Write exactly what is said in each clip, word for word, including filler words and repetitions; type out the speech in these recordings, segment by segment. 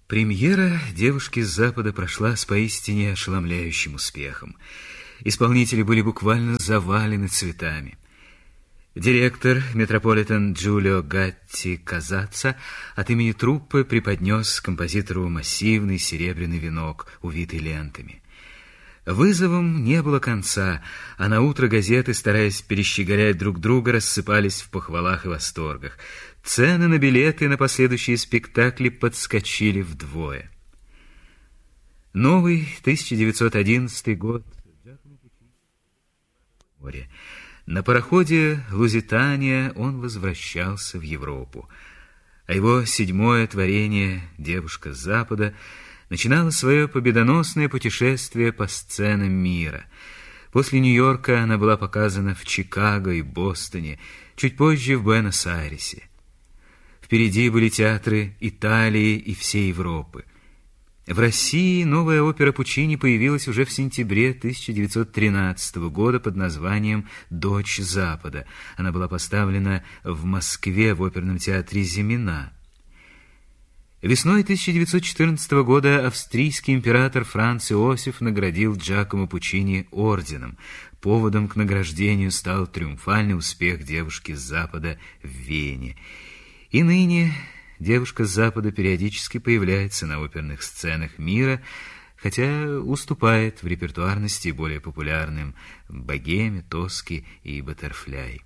Премьера «Девушки с Запада» прошла с поистине ошеломляющим успехом. Исполнители были буквально завалены цветами. Директор Метрополитен Джулио Гатти Казаца от имени труппы преподнес композитору массивный серебряный венок, увитый лентами. Вызовам не было конца, а наутро газеты, стараясь перещеголять друг друга, рассыпались в похвалах и восторгах. Цены на билеты на последующие спектакли подскочили вдвое. Новый тысяча девятьсот одиннадцатый год. На пароходе «Лузитания» он возвращался в Европу, а его седьмое творение «Девушка с Запада» начинала свое победоносное путешествие по сценам мира. После Нью-Йорка она была показана в Чикаго и Бостоне, чуть позже в Буэнос-Айресе. Впереди были театры Италии и всей Европы. В России новая опера Пучини появилась уже в сентябре тысяча девятьсот тринадцатого года под названием «Дочь Запада». Она была поставлена в Москве в оперном театре «Зимина». Весной тысяча девятьсот четырнадцатого года австрийский император Франц Иосиф наградил Джакомо Пучини орденом. Поводом к награждению стал триумфальный успех «Девушки с Запада» в Вене. И ныне «Девушка с Запада» периодически появляется на оперных сценах мира, хотя уступает в репертуарности более популярным «Богеме», «Тоске» и «Баттерфляй».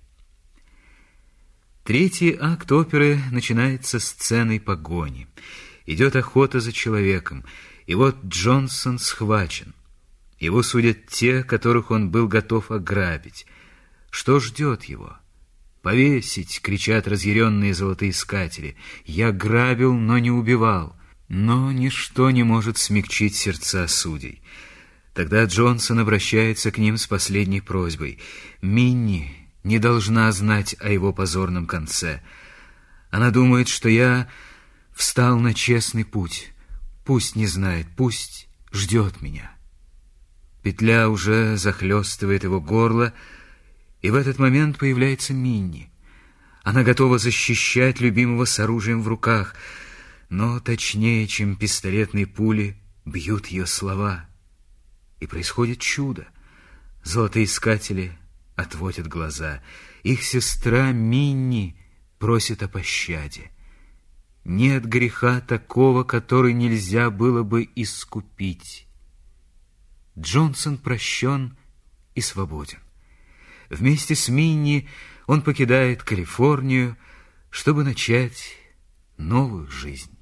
Третий акт оперы начинается с сценой погони. Идет охота за человеком, и вот Джонсон схвачен. Его судят те, которых он был готов ограбить. Что ждет его? «Повесить!» — кричат разъяренные золотоискатели. «Я грабил, но не убивал». Но ничто не может смягчить сердца судей. Тогда Джонсон обращается к ним с последней просьбой. «Минни не должна знать о его позорном конце. Она думает, что я встал на честный путь. Пусть не знает, пусть ждет меня». Петля уже захлестывает его горло, и в этот момент появляется Минни. Она готова защищать любимого с оружием в руках, но точнее, чем пистолетные пули, бьют ее слова. И происходит чудо. Золотоискатели отводят глаза. Их сестра Минни просит о пощаде. Нет греха такого, который нельзя было бы искупить. Джонсон прощен и свободен. Вместе с Минни он покидает Калифорнию, чтобы начать новую жизнь.